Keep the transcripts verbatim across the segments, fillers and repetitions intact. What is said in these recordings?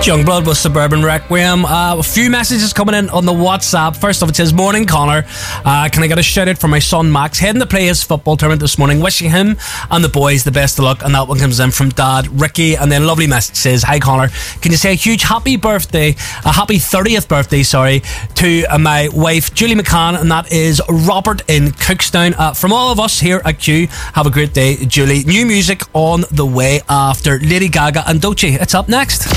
Youngblood with Suburban Requiem. Uh, a few messages coming in on the WhatsApp. First off, it says, morning Connor, uh, can I get a shout out for my son Max, heading to play his football tournament this morning, wishing him and the boys the best of luck. And that one comes in from Dad Ricky. And then a lovely message says, hi Connor, can you say a huge happy birthday, a happy thirtieth birthday, sorry, to uh, my wife Julie McCann, and that is Robert in Cookstown. Uh, from all of us here at Q, have a great day, Julie. New music on the way after Lady Gaga and Doechii. It's up next.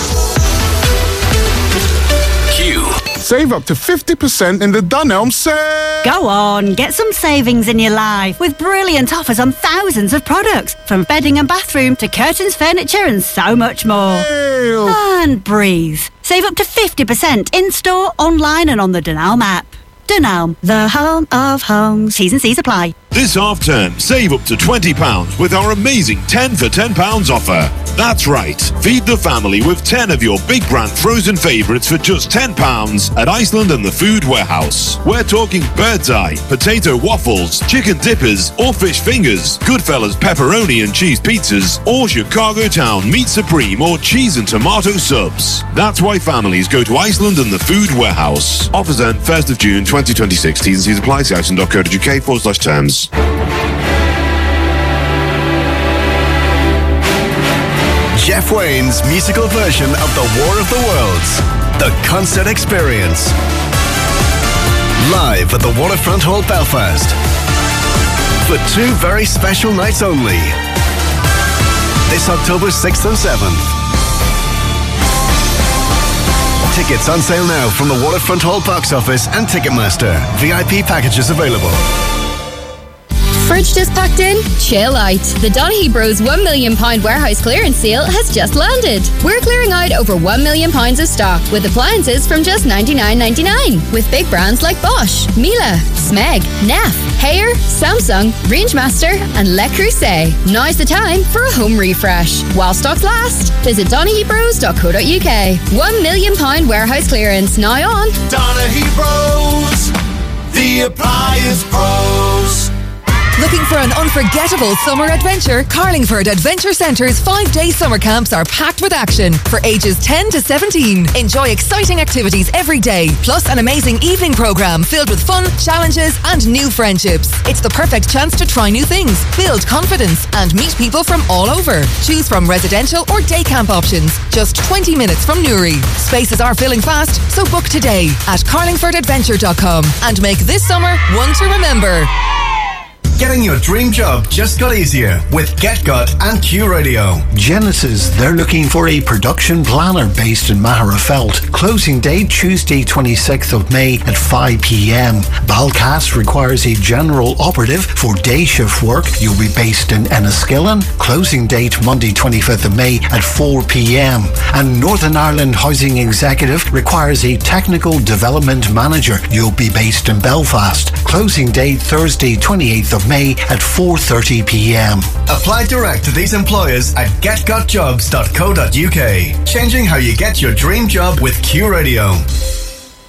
Save up to fifty percent in the Dunelm sale. Go on, get some savings in your life with brilliant offers on thousands of products, from bedding and bathroom to curtains, furniture and so much more. Ew. And breathe. Save up to fifty percent in-store, online and on the Dunelm app. Dunelm, the home of homes. T's and C's apply. This half-term, save up to twenty pounds with our amazing ten for ten pounds offer. That's right. Feed the family with ten of your big brand frozen favourites for just ten pounds at Iceland and the Food Warehouse. We're talking bird's eye, potato waffles, chicken dippers or fish fingers, Goodfellas pepperoni and cheese pizzas, or Chicago Town meat supreme or cheese and tomato subs. That's why families go to Iceland and the Food Warehouse. Offers end first of June twenty twenty-six. T's and C's apply. See iceland.co.uk forward slash terms. Jeff Wayne's musical version of The War of the Worlds, The Concert Experience. Live at the Waterfront Hall, Belfast. For two very special nights only. This October sixth and seventh. Tickets on sale now from the Waterfront Hall box office and Ticketmaster. V I P packages available. Fridge just packed in? Chill out. The Donaghy Bros one million pound warehouse clearance sale has just landed. We're clearing out over one million pounds of stock with appliances from just ninety-nine ninety-nine. With big brands like Bosch, Miele, Smeg, Neff, Haier, Samsung, Rangemaster and Le Creuset. Now's the time for a home refresh. While stocks last, visit donaghy bros dot co dot uk. one million pound warehouse clearance now on Donaghy Bros, the appliance pros. Looking for an unforgettable summer adventure? Carlingford Adventure Centre's five-day summer camps are packed with action for ages ten to seventeen. Enjoy exciting activities every day, plus an amazing evening programme filled with fun, challenges and new friendships. It's the perfect chance to try new things, build confidence and meet people from all over. Choose from residential or day camp options, just twenty minutes from Newry. Spaces are filling fast, so book today at carlingford adventure dot com and make this summer one to remember. Getting your dream job just got easier with GetGut and Q Radio. Genesis, they're looking for a production planner based in Maharafelt. Closing date Tuesday twenty-sixth of May at five p.m. Balcast requires a general operative for day shift work. You'll be based in Enniskillen. Closing date Monday twenty-fifth of May at four p.m. And Northern Ireland Housing Executive requires a technical development manager. You'll be based in Belfast. Closing date Thursday twenty-eighth of May at four thirty p.m. Apply direct to these employers at get got jobs dot co dot uk. Changing how you get your dream job with Q Radio.